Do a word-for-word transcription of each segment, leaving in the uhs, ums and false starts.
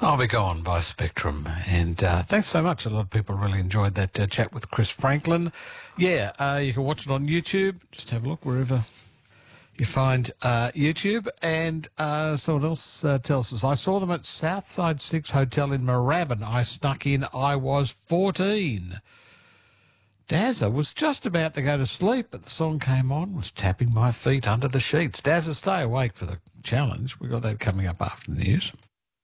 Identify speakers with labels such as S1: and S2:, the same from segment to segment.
S1: I'll Be Gone by Spectrum. And uh, thanks so much. A lot of people really enjoyed that uh, chat with Chris Franklin. Yeah, uh, you can watch it on YouTube. Just have a look wherever you find uh, YouTube. And uh, someone else uh, tells us, I saw them at Southside Six Hotel in Moorabbin. I snuck in. I was fourteen. Dazza was just about to go to sleep, but the song came on, was tapping my feet under the sheets. Dazza, stay awake for the challenge. We've got that coming up after the news.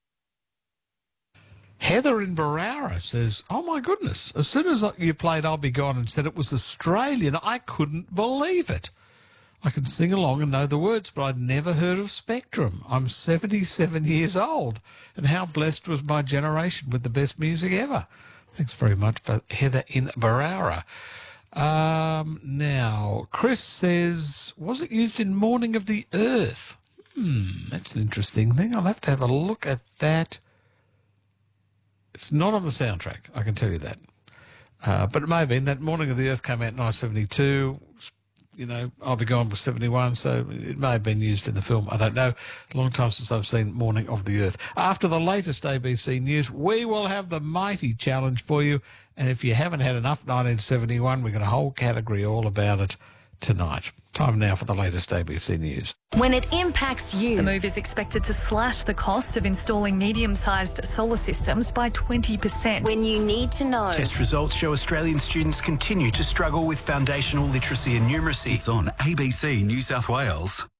S1: Heather in Barara says, oh, my goodness, as soon as you played I'll Be Gone and said it was Australian, I couldn't believe it. I can sing along and know the words, but I'd never heard of Spectrum. I'm seventy-seven years old, and how blessed was my generation with the best music ever. Thanks very much for Heather in Barara. Um, now, Chris says, was it used in Morning of the Earth? Hmm, that's an interesting thing. I'll have to have a look at that. It's not on the soundtrack, I can tell you that. Uh, but it may have been. That Morning of the Earth came out in nineteen seventy-two. You know, I'll Be Gone was seventy-one, so it may have been used in the film. I don't know. A long time since I've seen Morning of the Earth. After the latest A B C News, we will have the Mighty Challenge for you. And if you haven't had enough nineteen seventy-one, we've got a whole category all about it tonight. Time now for the latest A B C News.
S2: When it impacts you.
S3: The move is expected to slash the cost of installing medium-sized solar systems by twenty percent.
S2: When you need to know.
S4: Test results show Australian students continue to struggle with foundational literacy and numeracy.
S5: It's on A B C New South Wales.